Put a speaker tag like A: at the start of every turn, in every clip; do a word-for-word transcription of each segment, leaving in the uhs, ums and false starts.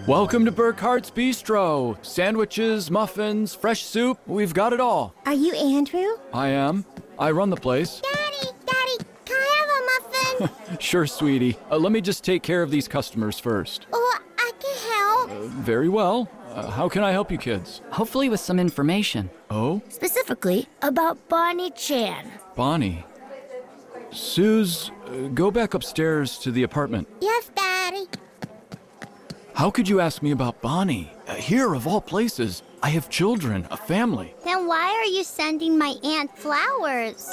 A: Welcome to Burkhart's Bistro. Sandwiches, muffins, fresh soup, we've got it all.
B: Are you Andrew?
A: I am. I run the place.
B: Daddy, Daddy, can I have a muffin?
A: Sure, sweetie. Uh, let me just take care of these customers first.
B: Oh, I can help.
A: Uh, very well. Uh, how can I help you kids?
C: Hopefully with some information.
A: Oh?
B: Specifically about Bonnie Chan.
A: Bonnie. Suze, uh, go back upstairs to the apartment.
B: Yes, Daddy.
A: How could you ask me about Bonnie? Uh, here, of all places. I have children, a family.
B: Then why are you sending my aunt flowers?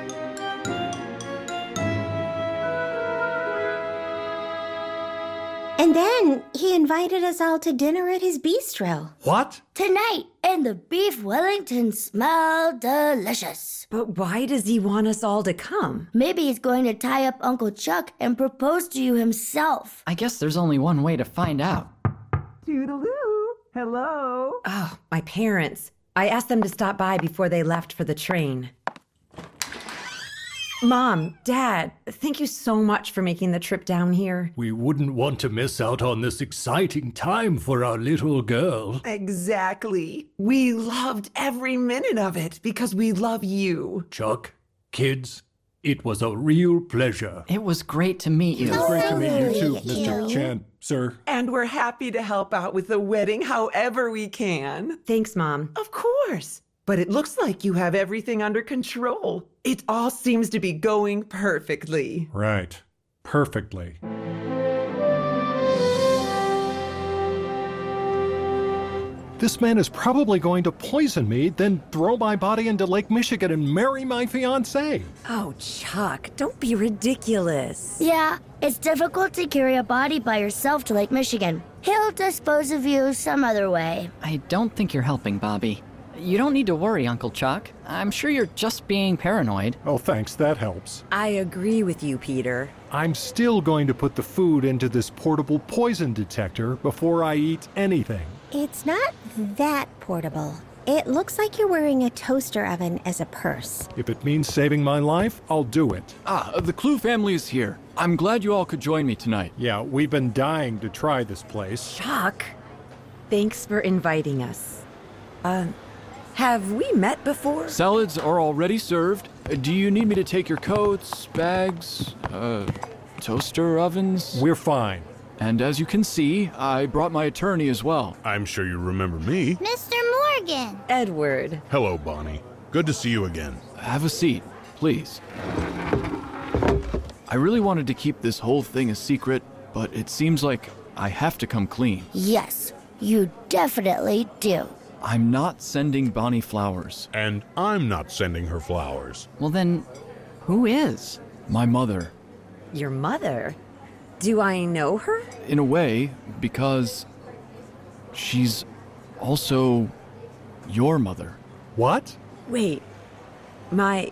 B: And then he invited us all to dinner at his bistro.
D: What?
B: Tonight, and the beef Wellington smell delicious.
E: But why does he want us all to come?
B: Maybe he's going to tie up Uncle Chuck and propose to you himself.
C: I guess there's only one way to find out.
E: Toodaloo. Hello. Oh, my parents. I asked them to stop by before they left for the train. Mom, Dad, thank you so much for making the trip down here.
D: We wouldn't want to miss out on this exciting time for our little girl.
F: Exactly. We loved every minute of it because we love you.
D: Chuck, kids, it was a real pleasure.
C: It was great to meet you.
B: It was great to meet you too,
G: Mister Chan, sir.
F: And we're happy to help out with the wedding however we can.
E: Thanks, Mom.
F: Of course. But it looks like you have everything under control. It all seems to be going perfectly.
G: Right. Perfectly. This man is probably going to poison me, then throw my body into Lake Michigan and marry my fiancée.
E: Oh, Chuck, don't be ridiculous.
B: Yeah, it's difficult to carry a body by yourself to Lake Michigan. He'll dispose of you some other way.
C: I don't think you're helping, Bobby. You don't need to worry, Uncle Chuck. I'm sure you're just being paranoid.
G: Oh, thanks, that helps.
E: I agree with you, Peter.
G: I'm still going to put the food into this portable poison detector before I eat anything.
H: It's not that portable. It looks like you're wearing a toaster oven as a purse.
G: If it means saving my life, I'll do it.
A: Ah, the Clue family is here. I'm glad you all could join me tonight.
G: Yeah, we've been dying to try this place.
E: Chuck, thanks for inviting us. Uh, have we met before?
A: Salads are already served. Uh, do you need me to take your coats, bags, uh, toaster ovens?
G: We're fine.
A: And as you can see, I brought my attorney as well.
I: I'm sure you remember me.
B: Mister Morgan.
E: Edward.
I: Hello, Bonnie. Good to see you again.
A: Have a seat, please. I really wanted to keep this whole thing a secret, but it seems like I have to come clean.
B: Yes, you definitely do.
A: I'm not sending Bonnie flowers.
I: And I'm not sending her flowers.
C: Well then, who is?
A: My mother.
E: Your mother? Do I know her?
A: In a way, because she's also your mother.
G: What?
E: Wait, my...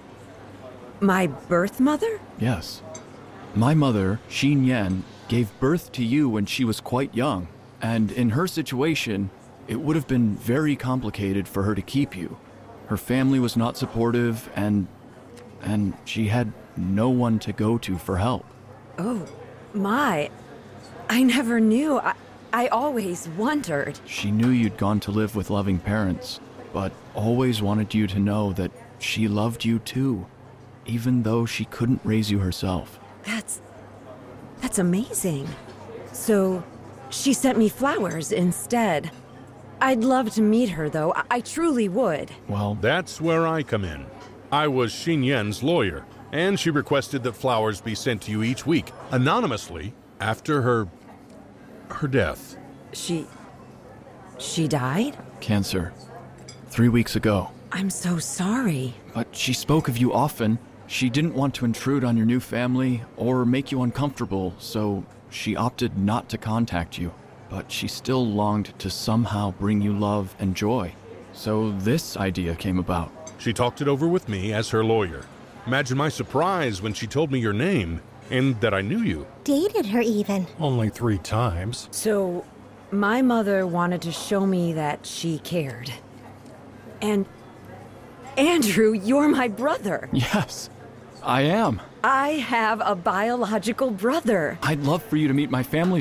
E: my birth mother?
A: Yes. My mother, Xin Yan, gave birth to you when she was quite young. And in her situation, it would have been very complicated for her to keep you. Her family was not supportive, and... and she had no one to go to for help.
E: Oh, my. I never knew. I, I always wondered.
A: She knew you'd gone to live with loving parents, but always wanted you to know that she loved you too, even though she couldn't raise you herself.
E: That's... that's amazing. So, she sent me flowers instead. I'd love to meet her, though. I, I truly would.
A: Well,
I: That's where I come in. I was Xin Yan's lawyer, and she requested that flowers be sent to you each week, anonymously, after her... her death.
E: She... she died?
A: cancer. Three weeks ago.
E: I'm so sorry.
A: But she spoke of you often. She didn't want to intrude on your new family or make you uncomfortable, so she opted not to contact you. But she still longed to somehow bring you love and joy. So this idea came about.
I: She talked it over with me as her lawyer. Imagine my surprise when she told me your name and that I knew you.
H: Dated her even.
G: Only three times.
E: So, my mother wanted to show me that she cared. And... Andrew, you're my brother.
A: Yes, I am.
E: I have a biological brother.
A: I'd love for you to meet my family